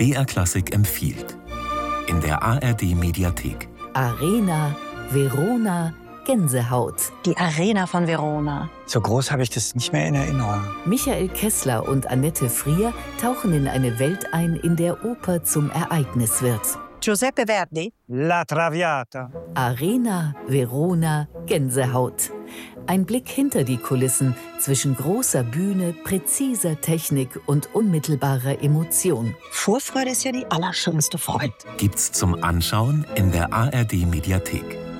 BR Klassik empfiehlt. In der ARD Mediathek. Arena, Verona, Gänsehaut. Die Arena von Verona. So groß habe ich das nicht mehr in Erinnerung. Michael Kessler und Annette Frier tauchen in eine Welt ein, in der Oper zum Ereignis wird. Giuseppe Verdi. La Traviata. Arena, Verona, Gänsehaut. Ein Blick hinter die Kulissen zwischen großer Bühne, präziser Technik und unmittelbarer Emotion. Vorfreude ist ja die allerschönste Freude. Gibt's zum Anschauen in der ARD Mediathek.